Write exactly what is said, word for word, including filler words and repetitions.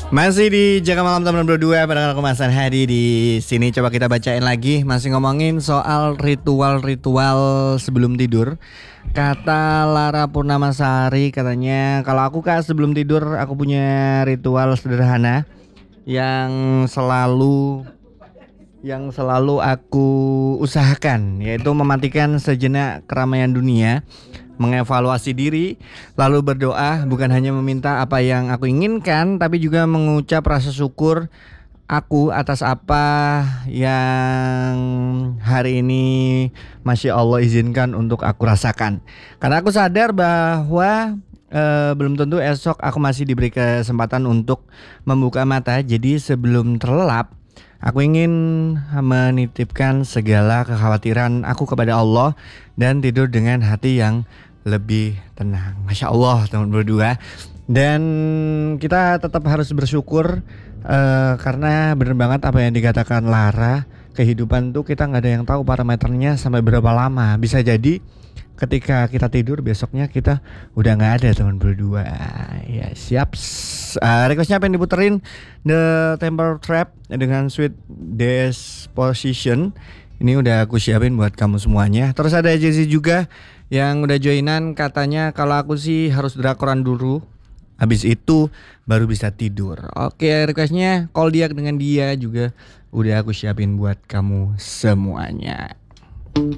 Masih di Jaga Malam teman berdua, padahal aku Mas Hadi di sini. Coba kita bacain lagi, masih ngomongin soal ritual-ritual sebelum tidur. Kata Lara Purnamasari, katanya kalau aku Kak sebelum tidur aku punya ritual sederhana yang selalu yang selalu aku usahakan, yaitu mematikan sejenak keramaian dunia, mengevaluasi diri, lalu berdoa, bukan hanya meminta apa yang aku inginkan, tapi juga mengucap rasa syukur aku atas apa yang hari ini Masya Allah izinkan untuk aku rasakan. Karena aku sadar bahwa eh, belum tentu esok aku masih diberi kesempatan untuk membuka mata. Jadi sebelum terlelap, aku ingin menitipkan segala kekhawatiran aku kepada Allah dan tidur dengan hati yang lebih tenang. Masya Allah teman berdua. Dan kita tetap harus bersyukur uh, karena bener banget apa yang dikatakan Lara. Kehidupan tuh kita gak ada yang tahu parameternya sampai berapa lama. Bisa jadi ketika kita tidur besoknya kita udah gak ada teman berdua. Ya siap. uh, Requestnya apa yang diputerin? The Temper Trap dengan Sweet Disposition. Ini udah aku siapin buat kamu semuanya. Terus ada Jesse juga yang udah joinan, katanya kalau aku sih harus drakoran dulu, habis itu baru bisa tidur. Oke, requestnya Call Dia dengan dia juga udah aku siapin buat kamu semuanya.